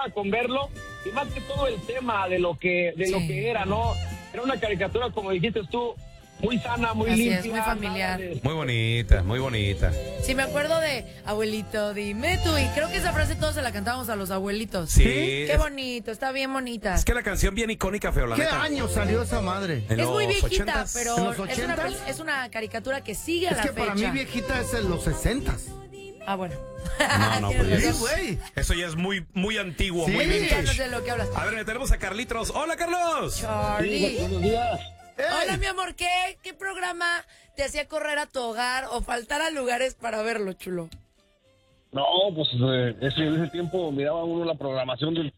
bastaba con verlo, y más que todo el tema de lo que era, ¿no? Era una caricatura, como dijiste tú, muy sana, muy Así limpia. es, muy familiar. Muy bonita, muy bonita. Sí, me acuerdo de abuelito, dime tú. Y creo que esa frase todos se la cantábamos a los abuelitos. Sí. Qué bonito, está bien bonita. Es que la canción bien icónica, feo, la ¿Qué neta. año salió esa madre? En Es los muy viejita, 80s. pero ¿En los es una, 80s? es una caricatura que sigue a Es la que fecha. para mí viejita es en los 60s. Ah, bueno. No, Tienes pues, razón. güey. Eso ya es muy, muy antiguo, Sí, muy Sí, ya no vintage. sé de lo que hablas. A ver, tenemos a Carlitos. ¡Hola, Carlos! Charlie. Buenos días. Hola, mi amor, ¿qué programa te hacía correr a tu hogar o faltar a lugares para verlo, chulo? No, pues en ese tiempo miraba uno la programación del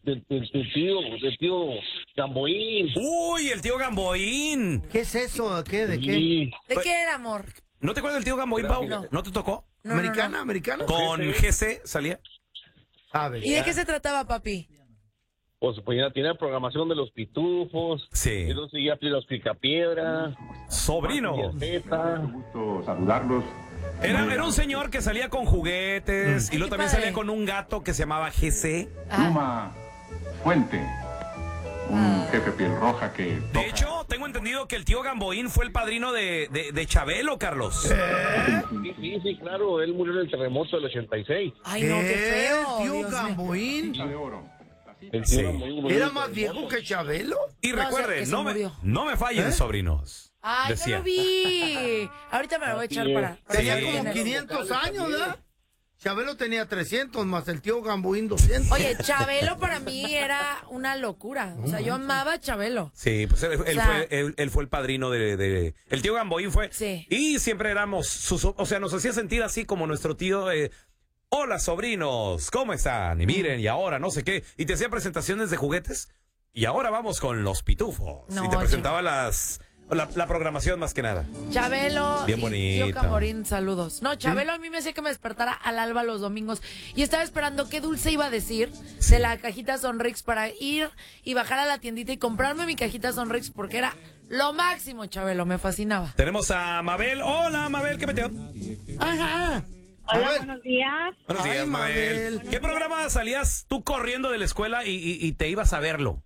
tío Gamboín. ¡Uy, el tío Gamboín! ¿Qué es eso? ¿Qué? ¿De qué? Sí. ¿De qué era, amor? ¿No te acuerdas del tío Gamboín, Pau? No. ¿No te tocó? No, ¿Americana? ¿Americana? Con GC salía. A ver. ¿Y de qué se trataba, papi? Pues ya tenía programación de los pitufos. Sí. Y luego seguía los picapiedra. Sobrino. Gusto saludarlos. Era un señor que salía con juguetes y luego qué también padre. salía con un gato que se llamaba GC. Pluma Fuente, un jefe piel roja que De toca hecho, tengo entendido que el tío Gamboín fue el padrino de Chabelo, Carlos. Sí, claro. Él murió en el terremoto del 86. Ay, no, qué feo. ¿Tío Dios mío. Gamboín? de oro. El Sí. tío Gamboín murió en ¿Era el más terremoto. viejo que Chabelo? Y No, o sea, recuerden, que se no murió. me fallen, sobrinos. Ay, decía. no lo vi. Ahorita me lo voy a echar Así para Tenía Sí. como tener. 500 años, ¿verdad? Chabelo tenía 300, más el tío Gamboín 200. Oye, Chabelo para mí era una locura. O sea, yo amaba a Chabelo. Sí, pues él, O sea- él fue el padrino de... El tío Gamboín fue... Sí. Y siempre éramos... o sea, nos hacía sentir así como nuestro tío... Hola, sobrinos, ¿cómo están? Y miren, y ahora no sé qué. Y te hacía presentaciones de juguetes. Y ahora vamos con los pitufos. No, y te oye. presentaba la programación más que nada. Chabelo Bien y bonito. tío Camorín, saludos. No, Chabelo a mí me hacía que me despertara al alba los domingos y estaba esperando qué dulce iba a decir de la cajita Sonrix para ir y bajar a la tiendita y comprarme mi cajita Sonrix porque era lo máximo, Chabelo, me fascinaba. Tenemos a Mabel. Hola, Mabel, ¿qué metió? Ajá. A Hola, ver. buenos días. Buenos Ay, días, Mabel. Mabel. ¿Qué programa salías tú corriendo de la escuela y te ibas a verlo?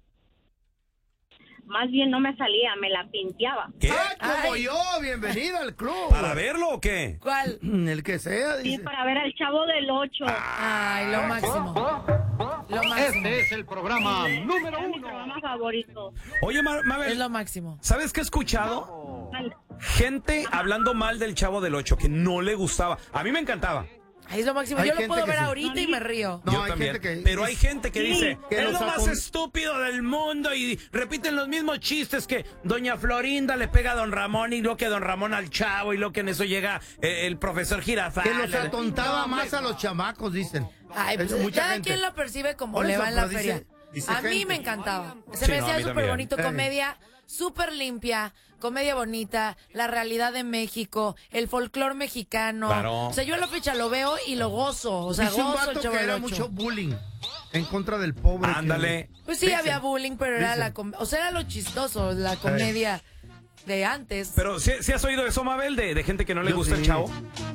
Más bien no me salía, me la pinteaba. ¿Qué? Ah, como Ay. yo, bienvenida al club. ¿Para verlo o qué? ¿Cuál? El que sea, Sí, dice. para ver al Chavo del 8. Ay, lo máximo. Lo máximo. es el programa número Era mi programa favorito. Oye, Es Mabel, lo máximo. ¿sabes qué he escuchado? Gente hablando mal del Chavo del 8, que no le gustaba. A mí me encantaba. Ay, es lo máximo. Hay Yo lo gente puedo que ver sí. ahorita y me río. No, Yo hay también. gente que- Pero hay gente que dice, que es los lo más acon- estúpido del mundo y repiten los mismos chistes que doña Florinda le pega a don Ramón y luego que don Ramón al Chavo y luego que en eso llega el profesor Girafal. Que los atontaba más a los chamacos, dicen. Ay, pues Eso, mucha cada gente. quien lo percibe como Por le eso, va en la pero feria. dice A mí gente. me encantaba. Se Sí, me no, a hacía mí súper también. bonito, comedia súper limpia, comedia bonita, la realidad de México, el folclore mexicano. Claro. O sea, yo a la fecha lo veo y lo gozo. O sea, Dice un gozo el vato Chavo que del era Ocho. mucho bullying en contra del pobre. Ándale. Pues sí, Dicen. había bullying, pero era Dicen. o sea, era lo chistoso, la comedia de antes. Pero ¿sí has oído eso, Mabel, de gente que no le Yo gusta el sí. Chavo?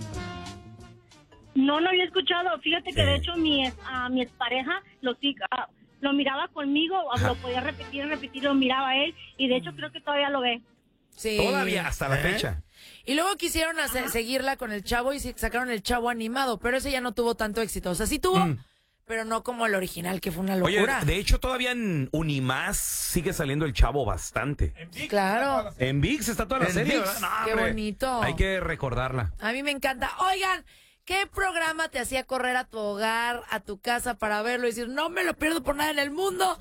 No había escuchado. Fíjate que Sí. de hecho mi expareja lo miraba conmigo, lo podía repetir, lo miraba él. Y de hecho creo que todavía lo ve. Sí. Todavía, hasta la fecha. Y luego quisieron seguirla con el Chavo y sacaron el Chavo animado, pero ese ya no tuvo tanto éxito. O sea, sí tuvo, pero no como el original, que fue una Oye, locura. de hecho todavía en Unimás sigue saliendo el Chavo bastante. Claro. En ViX está toda la En serie, ViX. ¿verdad? No, Qué hombre, bonito. Hay que recordarla. A mí me encanta. Oigan, ¿qué programa te hacía correr a tu hogar, a tu casa para verlo y decir, no me lo pierdo por nada en el mundo?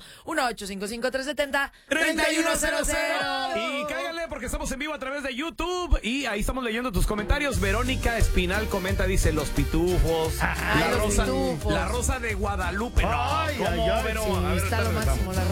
1-855-370-3100. Y cáiganle porque estamos en vivo a través de YouTube y ahí estamos leyendo tus comentarios. Verónica Espinal comenta, dice, los pitufos, Ay, los pitufos. la rosa de Guadalupe. No, Ay, ¿cómo, ay, ay, Vero? sí, A ver, Está lo ahorita máximo, regresamos. la